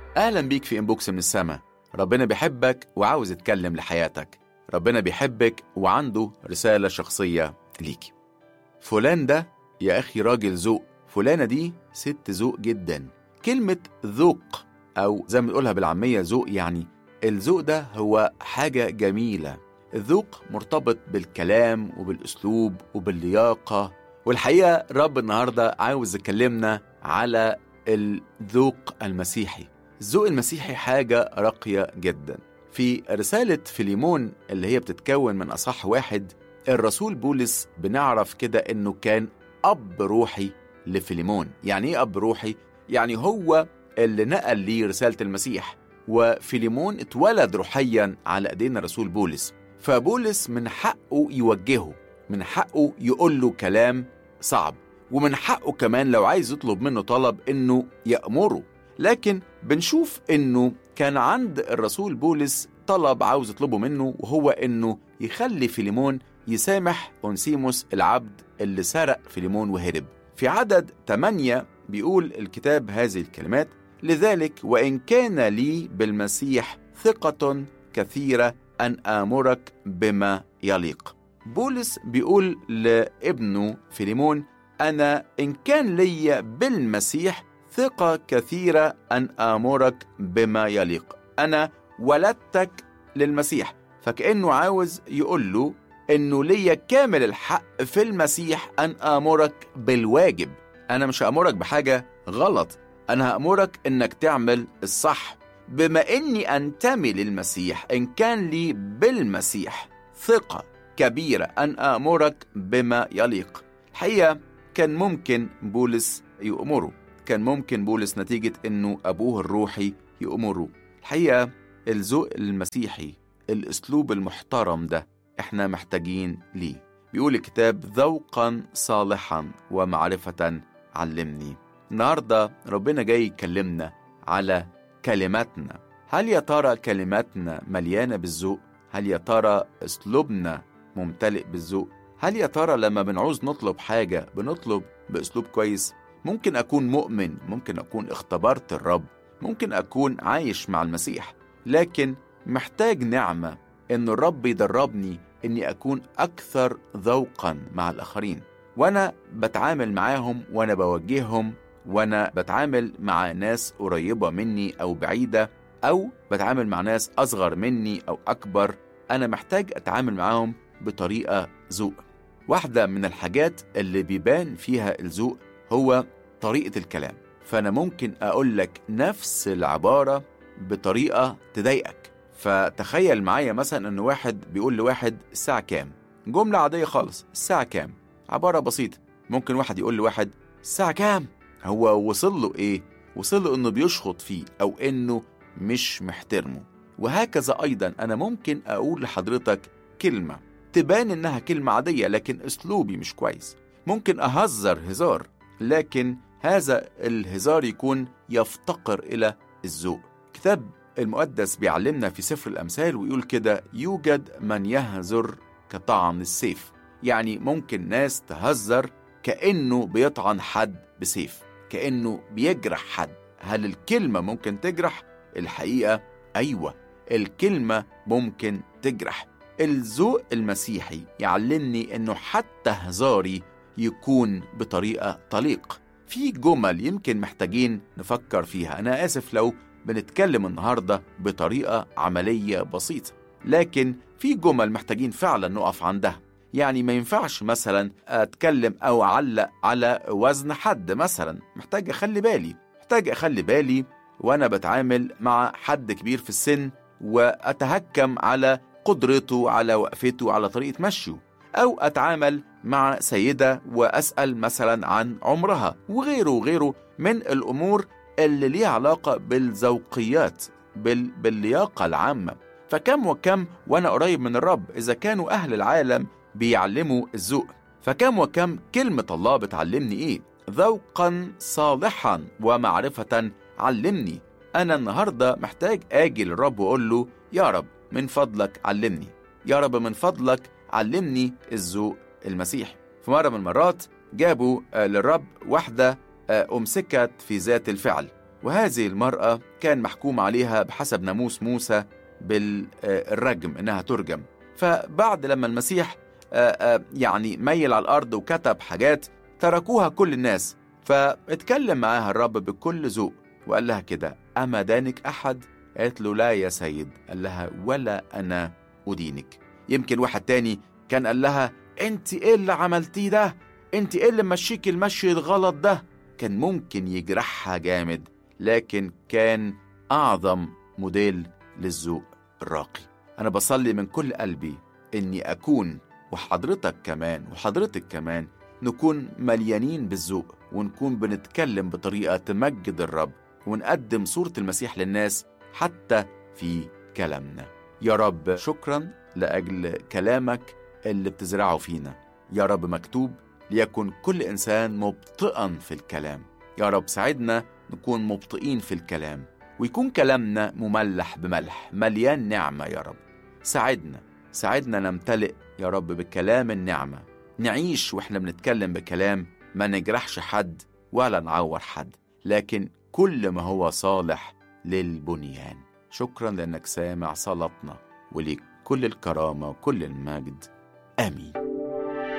أهلا بيك في إنبوكس من السما. ربنا بيحبك وعاوز يتكلم لحياتك. ربنا بيحبك وعنده رسالة شخصية ليك. فلان ده يا أخي راجل ذوق، فلانة دي ست ذوق جدا. كلمة ذوق أو زي ما بنقولها بالعامية ذوق، يعني الذوق ده هو حاجة جميلة. الذوق مرتبط بالكلام وبالأسلوب وباللياقة، والحقيقة رب النهاردة عاوز يكلمنا على الذوق المسيحي. الذوق المسيحي حاجة راقية جدا. في رسالة فيليمون اللي هي بتتكون من أصح واحد، الرسول بولس بنعرف كده إنه كان أب روحي لفيليمون. يعني إيه أب روحي؟ يعني هو اللي نقل ليه رسالة المسيح، وفيليمون اتولد روحيا على أيدين الرسول بولس. فبولس من حقه يوجهه، من حقه يقول له كلام صعب، ومن حقه كمان لو عايز يطلب منه طلب إنه يأمره. لكن بنشوف إنه كان عند الرسول بولس طلب عاوز يطلبه منه، وهو إنه يخلي فيليمون يسامح أونسيموس العبد اللي سرق فيليمون وهرب. في عدد 8 بيقول الكتاب هذه الكلمات: لذلك وإن كان لي بالمسيح ثقة كثيرة أن آمرك بما يليق. بولس بيقول لابنه فيليمون: أنا إن كان لي بالمسيح ثقة كثيرة أن آمرك بما يليق. أنا ولدتك للمسيح، فكأنه عاوز يقول له إنه ليا كامل الحق في المسيح أن آمرك بالواجب. أنا مش هأمرك بحاجة غلط، أنا هأمرك إنك تعمل الصح. بما إني أنتمي للمسيح، إن كان لي بالمسيح ثقة كبيرة أن آمرك بما يليق. الحقيقة كان ممكن بولس يأمره، كان ممكن بولس نتيجة إنه أبوه الروحي يأمره. الحقيقة الذوق المسيحي، الأسلوب المحترم ده إحنا محتاجين ليه. بيقول الكتاب: ذوقا صالحا ومعرفة علمني. النهاردة ربنا جاي يكلمنا على كلماتنا. هل يا ترى كلماتنا مليانة بالذوق؟ هل يا ترى أسلوبنا ممتلئ بالذوق؟ هل يا ترى لما بنعوز نطلب حاجة بنطلب بأسلوب كويس؟ ممكن أكون مؤمن، ممكن أكون اختبرت الرب، ممكن أكون عايش مع المسيح، لكن محتاج نعمة إن الرب يدربني إني أكون أكثر ذوقا مع الآخرين، وأنا بتعامل معاهم، وأنا بوجههم، وأنا بتعامل مع ناس قريبة مني أو بعيدة، أو بتعامل مع ناس أصغر مني أو أكبر. أنا محتاج أتعامل معاهم بطريقة ذوق. واحدة من الحاجات اللي بيبان فيها الذوق هو طريقة الكلام. فأنا ممكن أقول لك نفس العبارة بطريقة تضايقك. فتخيل معايا مثلا أن واحد بيقول لواحد: الساعة كام؟ جملة عادية خالص، الساعة كام؟ عبارة بسيطة. ممكن واحد يقول لواحد: الساعة كام؟ هو وصل له إيه؟ وصل له إنه بيشخط فيه أو إنه مش محترمه. وهكذا أيضا أنا ممكن أقول لحضرتك كلمة تبان إنها كلمة عادية لكن أسلوبي مش كويس. ممكن أهزر هزار، لكن هذا الهزار يكون يفتقر إلى الذوق. كتاب المقدس بيعلمنا في سفر الأمثال ويقول كده: يوجد من يهزر كطعن السيف. يعني ممكن ناس تهزر كأنه بيطعن حد بسيف، كأنه بيجرح حد. هل الكلمة ممكن تجرح؟ الحقيقة أيوة، الكلمة ممكن تجرح. الذوق المسيحي يعلمني أنه حتى هزاري يكون بطريقة تليق. في جمل يمكن محتاجين نفكر فيها. أنا آسف لو بنتكلم النهاردة بطريقة عملية بسيطة، لكن في جمل محتاجين فعلا نقف عندها. يعني ما ينفعش مثلا أتكلم أو أعلق على وزن حد مثلا. محتاج أخلي بالي وأنا بتعامل مع حد كبير في السن، وأتهكم على قدرته، على وقفته، على طريقة مشيه. أو أتعامل مع سيدة وأسأل مثلا عن عمرها، وغيره من الأمور اللي ليها علاقة بالذوقيات، باللياقة العامة. فكم وكم وأنا قريب من الرب إذا كانوا أهل العالم بيعلموا الذوق، فكم وكم كلمة الله بتعلمني إيه؟ ذوقا صالحا ومعرفة علمني. أنا النهاردة محتاج آجي للرب وأقول له: يا رب من فضلك علمني، يا رب من فضلك علمني الذوق المسيحي. في مرة من المرات جابوا للرب واحدة أمسكت في ذات الفعل، وهذه المرأة كان محكوم عليها بحسب ناموس موسى بالرجم، إنها ترجم. فبعد لما المسيح يعني ميل على الأرض وكتب حاجات، تركوها كل الناس. فاتكلم معاها الرب بكل ذوق وقال لها كده: أما دانك أحد؟ قالت له: لا يا سيد. قال لها: ولا أنا أدينك. يمكن واحد تاني كان قال لها: أنت إيه اللي عملتيه ده؟ أنت إيه اللي مشيك المشي الغلط ده؟ كان ممكن يجرحها جامد، لكن كان أعظم موديل للذوق الراقي. أنا بصلي من كل قلبي إني أكون، وحضرتك كمان وحضرتك كمان، نكون مليانين بالذوق، ونكون بنتكلم بطريقة تمجد الرب، ونقدم صورة المسيح للناس حتى في كلامنا. يا رب شكرا لأجل كلامك اللي بتزرعه فينا. يا رب مكتوب: ليكن كل إنسان مبطئا في الكلام. يا رب ساعدنا نكون مبطئين في الكلام، ويكون كلامنا مملح بملح، مليان نعمة. يا رب ساعدنا نمتلئ يا رب بكلام النعمة، نعيش وإحنا بنتكلم بكلام ما نجرحش حد ولا نعور حد، لكن كل ما هو صالح للبنيان. شكرا لأنك سامع صلاتنا، وليك كل الكرامة وكل المجد. آمين.